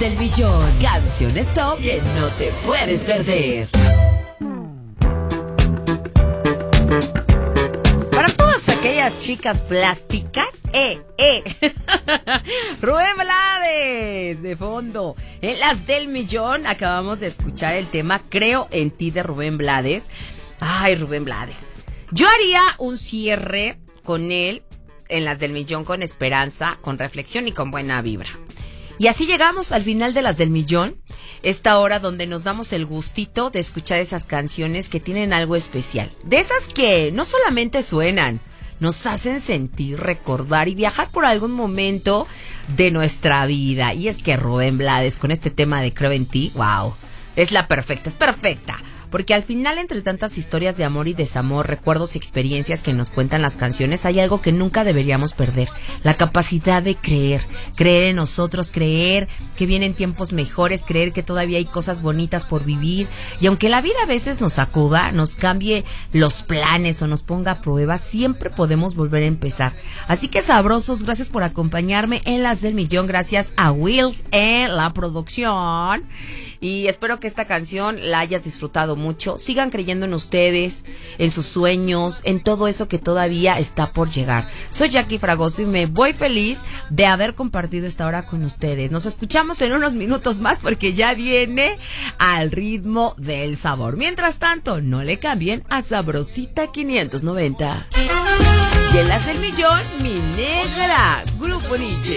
del millón. Canciones top que no te puedes perder. Para todas aquellas chicas plásticas, Rubén Blades, de fondo. En las del millón acabamos de escuchar el tema Creo en ti de Rubén Blades. Ay, Rubén Blades. Yo haría un cierre con él en las del millón con esperanza, con reflexión y con buena vibra. Y así llegamos al final de las del millón, esta hora donde nos damos el gustito de escuchar esas canciones que tienen algo especial. De esas que no solamente suenan, nos hacen sentir, recordar y viajar por algún momento de nuestra vida. Y es que Rubén Blades con este tema de Creo en ti, wow, es la perfecta, es perfecta. Porque al final, entre tantas historias de amor y desamor, recuerdos y experiencias que nos cuentan las canciones, hay algo que nunca deberíamos perder: la capacidad de creer en nosotros, creer que vienen tiempos mejores, creer que todavía hay cosas bonitas por vivir. Y aunque la vida a veces nos sacuda, nos cambie los planes o nos ponga a prueba, siempre podemos volver a empezar. Así que sabrosos, gracias por acompañarme en las del millón, gracias a Wills en la producción. Y espero que esta canción la hayas disfrutado mucho. Sigan creyendo en ustedes, en sus sueños, en todo eso que todavía está por llegar. Soy Jackie Fragoso y me voy feliz de haber compartido esta hora con ustedes. Nos escuchamos en unos minutos más porque ya viene Al ritmo del sabor. Mientras tanto, no le cambien a Sabrosita 590. Y en las del millón, mi negra, Grupo Nietzsche.